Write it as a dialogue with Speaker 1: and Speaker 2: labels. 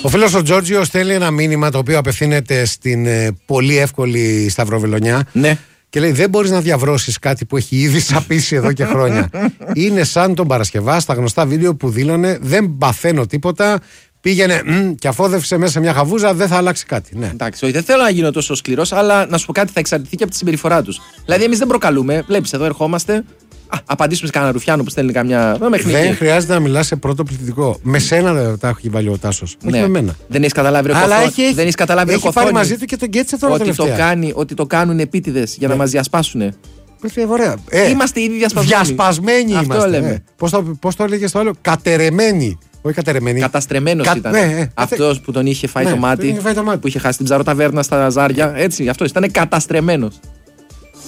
Speaker 1: Ο φίλος ο Τζόρτζιο στέλνει ένα μήνυμα το οποίο απευθύνεται στην πολύ εύκολη Σταυροβελονιά.
Speaker 2: Ναι.
Speaker 1: Και λέει: δεν μπορείς να διαβρώσεις κάτι που έχει ήδη σαπίσει εδώ και χρόνια. Είναι σαν τον Παρασκευά στα γνωστά βίντεο που δήλωνε: δεν παθαίνω τίποτα. Πήγαινε και αφόδευσε μέσα σε μια χαβούζα, δεν θα αλλάξει κάτι. Ναι.
Speaker 2: Εντάξει, όχι, δεν θέλω να γίνω τόσο σκληρός, αλλά να σου πω κάτι, θα εξαρτηθεί και από τη συμπεριφορά τους. Δηλαδή, εμείς δεν προκαλούμε. Βλέπεις, εδώ ερχόμαστε. Απαντήσουμε σε κανένα ρουφιάνο που στέλνει καμιά.
Speaker 1: Δεν χρειάζεται να μιλάς σε πρώτο πληθυντικό. Με σένα τα έχει βάλει ο Τάσος.
Speaker 2: Ναι.
Speaker 1: Όχι με μένα.
Speaker 2: Δεν έχει καταλάβει
Speaker 1: έχει πάρει μαζί του και τον Γκέτσε τώρα τελευταία.
Speaker 2: Ότι το κάνουν επίτηδες για να μας διασπάσουν.
Speaker 1: Ωραία.
Speaker 2: Είμαστε ήδη διασπασμένοι.
Speaker 1: Διασπασμένοι είμαστε.
Speaker 2: Λέμε.
Speaker 1: Πώς το έλεγε στο άλλο, κατερεμένοι. Όχι κατερεμένοι.
Speaker 2: Καταστρεμμένος ήταν. Αυτός που τον είχε φάει το μάτι. Που είχε χάσει την ψαροταβέρνα στα Ζάρια. Έτσι, αυτός ήταν καταστρεμμένος.